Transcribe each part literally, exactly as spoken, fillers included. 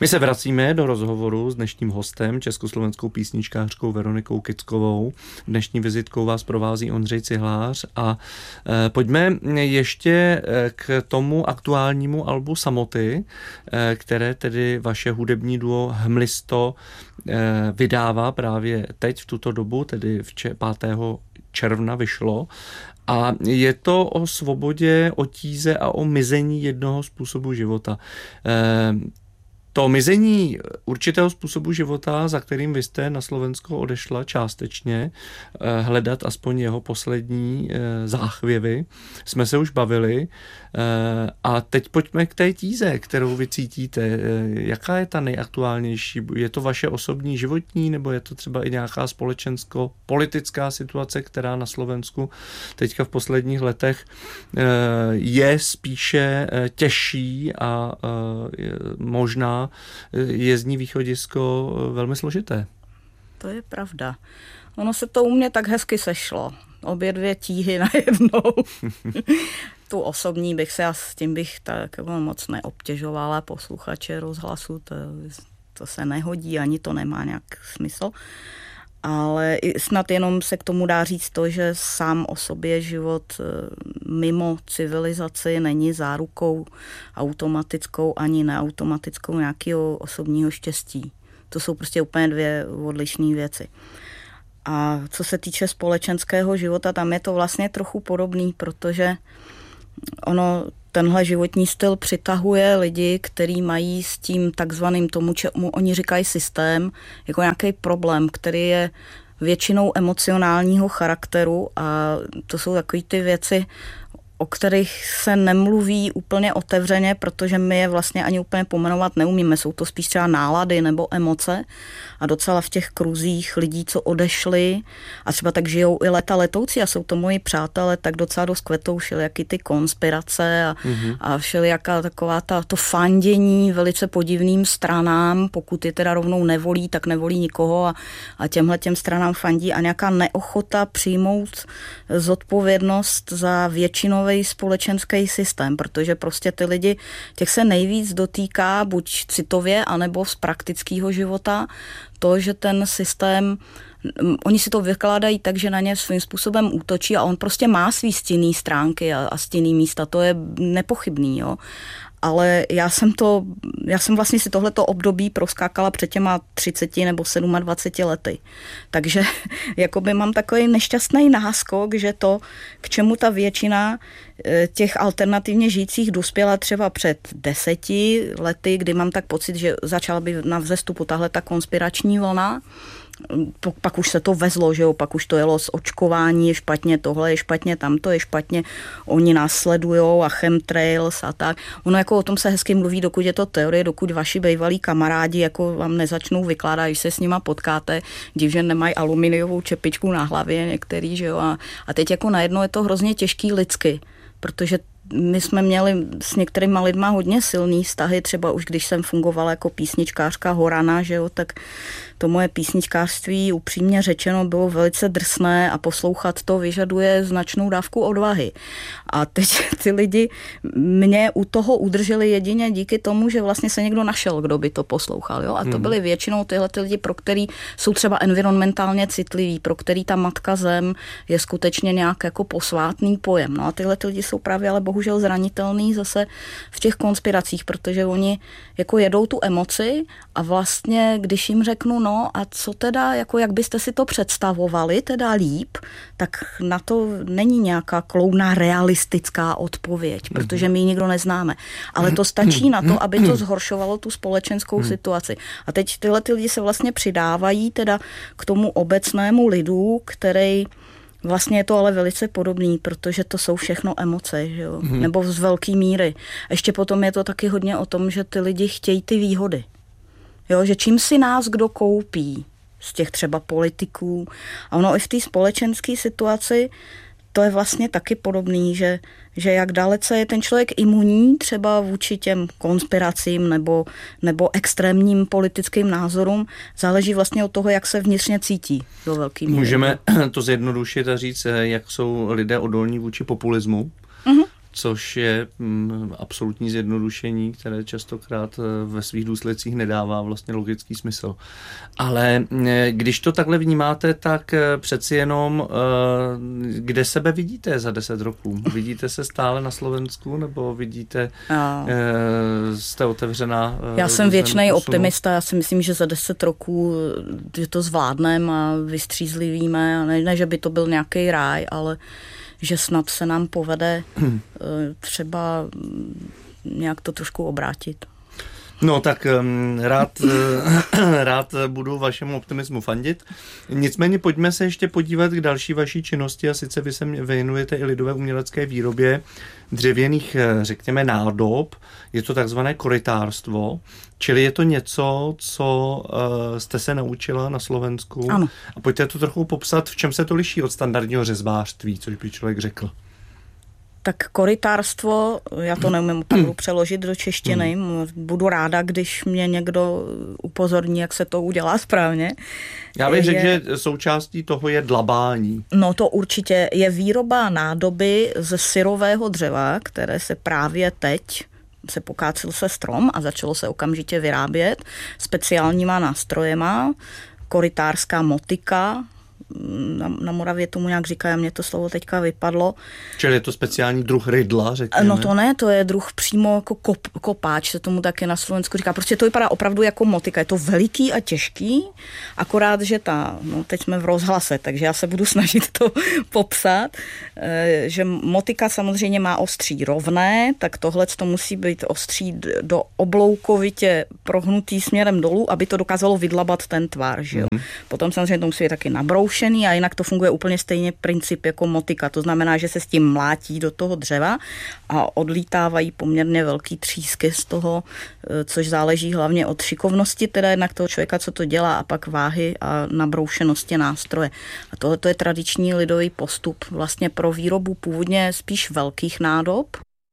My se vracíme do rozhovoru s dnešním hostem, československou písničkářkou Veronikou Kickovou. Dnešní vizitkou vás provází Ondřej Cihlář a e, pojďme ještě k tomu aktuálnímu albu Samoty, e, které tedy vaše hudební duo Hmlisto e, vydává právě teď v tuto dobu, tedy v če- pátého června vyšlo. A je to o svobodě, o tíze a o mizení jednoho způsobu života. E, To mizení určitého způsobu života, za kterým vy jste na Slovensko odešla částečně, hledat aspoň jeho poslední záchvěvy, jsme se už bavili. A teď pojďme k té tíze, kterou vy cítíte. Jaká je ta nejaktuálnější? Je to vaše osobní životní, nebo je to třeba i nějaká společensko-politická situace, která na Slovensku teďka v posledních letech je spíše těžší a možná je z ní východisko velmi složité. To je pravda. Ono se to u mě tak hezky sešlo. Obě dvě tíhy najednou. Tu osobní bych se a s tím bych tak moc neobtěžovala posluchače rozhlasu. To, to se nehodí, ani to nemá nějak smysl. Ale snad jenom se k tomu dá říct to, že sám o sobě život mimo civilizaci není zárukou automatickou ani neautomatickou nějakého osobního štěstí. To jsou prostě úplně dvě odlišné věci. A co se týče společenského života, tam je to vlastně trochu podobný, protože ono, tenhle životní styl přitahuje lidi, kteří mají s tím takzvaným tomu, čemu oni říkají systém, jako nějaký problém, který je většinou emocionálního charakteru a to jsou takové ty věci, o kterých se nemluví úplně otevřeně, protože my je vlastně ani úplně pomenovat neumíme. Jsou to spíš třeba nálady nebo emoce a docela v těch kruzích lidí, co odešli a třeba tak žijou i leta letoucí a jsou to moji přátelé, tak docela dost kvetou všelijaký ty konspirace a, mm-hmm. a všelijaká taková ta, to fandění velice podivným stranám, pokud je teda rovnou nevolí, tak nevolí nikoho a, a těmhle těm stranám fandí a nějaká neochota přijmout zodpovědnost za většinový společenský systém, protože prostě ty lidi, těch se nejvíc dotýká buď citově, anebo z praktického života to, že ten systém, oni si to vykládají tak, že na ně svým způsobem útočí a on prostě má svý stinný stránky a, a stinný místa, to je nepochybný, jo. Ale já jsem to, já jsem vlastně si tohleto období proskákala před těma třiceti nebo dvaceti lety. Takže jakoby mám takový nešťastný náskok, že to, k čemu ta většina těch alternativně žijících dospěla třeba před deseti lety, kdy mám tak pocit, že začala by na vzestupu tahle ta konspirační vlna, pak už se to vezlo, že jo, pak už to jelo z očkování, je špatně, tohle je špatně, tamto je špatně, oni nás sledujou a chemtrails a tak. Ono jako o tom se hezky mluví, dokud je to teorie, dokud vaši bývalí kamarádi jako vám nezačnou vykládat, když se s nima potkáte, div, že nemají aluminiovou čepičku na hlavě některý, že jo, a, a teď jako najednou je to hrozně těžký lidsky, protože my jsme měli s některýma lidma hodně silný vztahy, třeba už když jsem fungovala jako písničkářka Horana, že jo, tak to moje písničkářství upřímně řečeno bylo velice drsné a poslouchat to vyžaduje značnou dávku odvahy. A teď ty lidi mě u toho udrželi jedině díky tomu, že vlastně se někdo našel, kdo by to poslouchal. Jo? A to byly většinou tyhle ty lidi, pro který jsou třeba environmentálně citliví, pro který ta matka zem je skutečně nějak jako posvátný pojem. No a tyhle ty lidi jsou právě ale bohužel zranitelný zase v těch konspiracích, protože oni jako jedou tu emoci a vlastně, když jim řeknu, no a co teda, jako jak byste si to představovali, teda líp, tak na to není nějaká kloudná realistická odpověď, protože my ji nikdo neznáme. Ale to stačí na to, aby to zhoršovalo tu společenskou situaci. A teď tyhle ty lidi se vlastně přidávají teda k tomu obecnému lidu, který vlastně je to ale velice podobný, protože to jsou všechno emoce, že jo? Hmm. Nebo z velké míry. Ještě potom je to taky hodně o tom, že ty lidi chtějí ty výhody. Jo, že čím si nás kdo koupí z těch třeba politiků. A ono i v té společenské situaci to je vlastně taky podobný, že, že jak dalece je ten člověk imunní třeba vůči těm konspiracím nebo, nebo extrémním politickým názorům, záleží vlastně od toho, jak se vnitřně cítí do velký míry. Můžeme to zjednodušit a říct, jak jsou lidé odolní vůči populismu? Uh-huh. což je mm, absolutní zjednodušení, které častokrát ve svých důsledcích nedává vlastně logický smysl. Ale když to takhle vnímáte, tak přeci jenom kde sebe vidíte za deset roků? Vidíte se stále na Slovensku, nebo vidíte, no. jste otevřená? Já jsem věčnej optimista, já si myslím, že za deset roků že to zvládneme a vystřízlivíme, a ne, ne, že by to byl nějaký ráj, ale že snad se nám povede třeba nějak to trošku obrátit. No tak rád, rád budu vašemu optimismu fandit. Nicméně pojďme se ještě podívat k další vaší činnosti, a sice vy se věnujete i lidové umělecké výrobě dřevěných, řekněme, nádob. Je to takzvané korytárstvo, čili je to něco, co jste se naučila na Slovensku. Ano. A pojďte to trochu popsat, v čem se to liší od standardního řezbářství, což by člověk řekl. Tak korytárstvo, já to neumím opravdu přeložit do češtiny, budu ráda, když mě někdo upozorní, jak se to udělá správně. Já bych řekl, že součástí toho je dlabání. No to určitě je výroba nádoby ze syrového dřeva, které se právě teď se pokácel se strom a začalo se okamžitě vyrábět speciálníma nástrojema, korytářská motika. Na, na Moravě tomu nějak říkají, mě to slovo teďka vypadlo. Čili je to speciální druh rydla, řekněme? No to ne, to je druh přímo jako kop, kopáč, se tomu taky na Slovensku říká. Prostě to vypadá opravdu jako motika, je to veliký a těžký, akorát, že ta, no teď jsme v rozhlase, takže já se budu snažit to popsat, že motika samozřejmě má ostří rovné, tak tohle to musí být ostří do obloukovitě prohnutý směrem dolů, aby to dokázalo vydlabat ten tvar, že jo. Mm. Potom samozřejmě to musí být taky nabroušený, a jinak to funguje úplně stejně princip jako motika. To znamená, že se s tím mlátí do toho dřeva a odlítávají poměrně velký třísky z toho, což záleží hlavně od šikovnosti, teda jednak toho člověka, co to dělá, a pak váhy a nabroušenosti nástroje. A tohle je tradiční lidový postup vlastně pro výrobu původně spíš velkých nádob.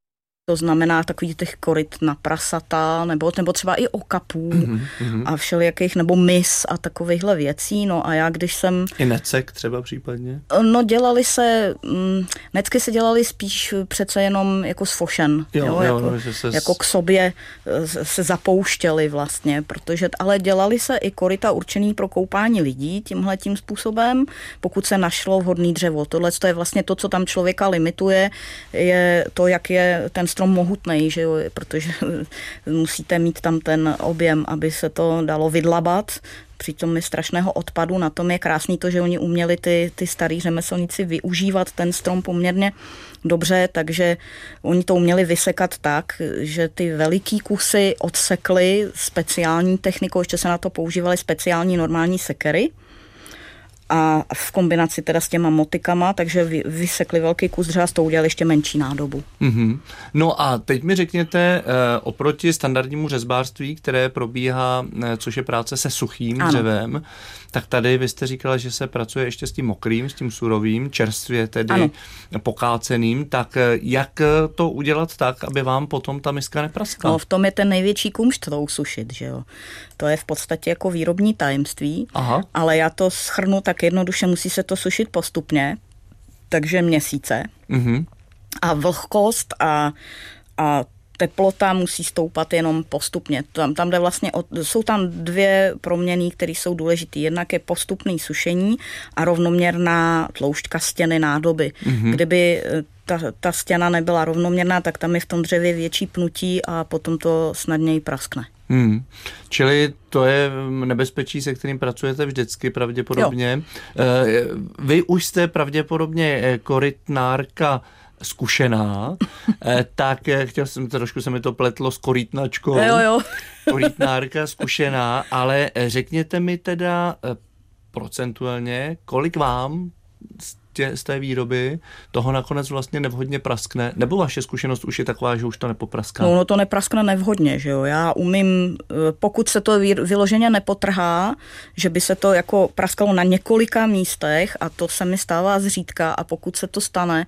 To znamená takových těch koryt na prasata, nebo, nebo třeba i okapů mm-hmm. a všelijakých, nebo mis a takovýchhle věcí. No a já, když jsem... I necek třeba případně? No dělali se, necky se dělali spíš přece jenom jako z fošen. Jo, jo, jo, jako, no, že se... jako k sobě se zapouštěli vlastně, protože, ale dělali se i koryta určený pro koupání lidí tímhletím způsobem, pokud se našlo vhodný dřevo. Tohle je vlastně to, co tam člověka limituje, je to, jak je ten strom mohutnej, že jo, protože musíte mít tam ten objem, aby se to dalo vydlabat. Přitom je strašného odpadu. Na tom je krásný to, že oni uměli ty, ty starý řemeslníci využívat ten strom poměrně dobře, takže oni to uměli vysekat tak, že ty veliký kusy odsekli speciální technikou, ještě se na to používaly speciální normální sekery, a v kombinaci teda s těma motikama, takže vysekli velký kus dřeva, s tou udělali ještě menší nádobu. Mm-hmm. No a teď mi řekněte, oproti standardnímu řezbářství, které probíhá, což je práce se suchým ano. dřevem, tak tady vy jste říkala, že se pracuje ještě s tím mokrým, s tím surovým, čerstvě tedy ano. pokáceným, tak jak to udělat tak, aby vám potom ta miska nepraskla? No v tom je ten největší kumšt to usušit, že jo. To je v podstatě jako výrobní tajemství, Aha. ale já to shrnu tak jednoduše, musí se to sušit postupně, takže měsíce. Mm-hmm. A vlhkost a, a teplota musí stoupat jenom postupně. Tam, tam jde vlastně o, jsou tam dvě proměny, které jsou důležité. Jednak je postupné sušení a rovnoměrná tloušťka stěny nádoby. Mm-hmm. Kdyby ta, ta stěna nebyla rovnoměrná, tak tam je v tom dřevě větší pnutí a potom to snadněji praskne. Hmm. Čili to je nebezpečí, se kterým pracujete vždycky pravděpodobně. Jo. Vy už jste pravděpodobně korytnárka zkušená, tak chtěl jsem, trošku se mi to pletlo s korýtnačkou. Jo, jo. Korýtnárka zkušená, ale řekněte mi teda procentuálně, kolik vám z té výroby toho nakonec vlastně nevhodně praskne, nebo vaše zkušenost už je taková, že už to nepopraská? No, no to nepraskne nevhodně, že jo. Já umím, pokud se to vyloženě nepotrhá, že by se to jako praskalo na několika místech, a to se mi stává zřídka, a pokud se to stane,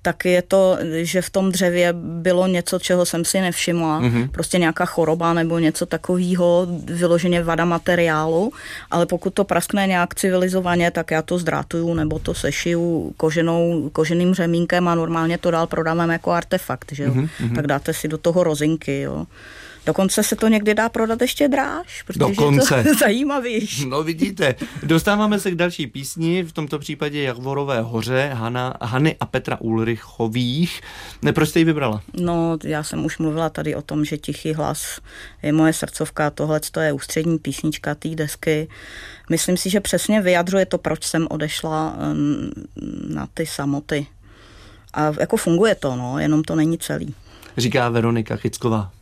tak je to, že v tom dřevě bylo něco, čeho jsem si nevšimla. Mm-hmm. Prostě nějaká choroba nebo něco takového, vyloženě vada materiálu, ale pokud to praskne nějak civilizovaně, tak já to zdrátuju nebo to sešiju koženou, koženým řemínkem a normálně to dál prodávám jako artefakt, že jo. Mm-hmm. Tak dáte si do toho rozinky, jo. Dokonce se to někdy dá prodat ještě dráž, protože Dokonce. je to zajímavější. No vidíte, dostáváme se k další písni, v tomto případě Javorové hoře, Hana, Hany a Petra Ulrichových. Ne, proč jste ji vybrala? No, já jsem už mluvila tady o tom, že Tichý hlas je moje srdcovka, tohle to je ústřední písnička té desky. Myslím si, že přesně vyjadřuje to, proč jsem odešla na ty samoty. A jako funguje to, no, jenom to není celý. Říká Veronika Chycková.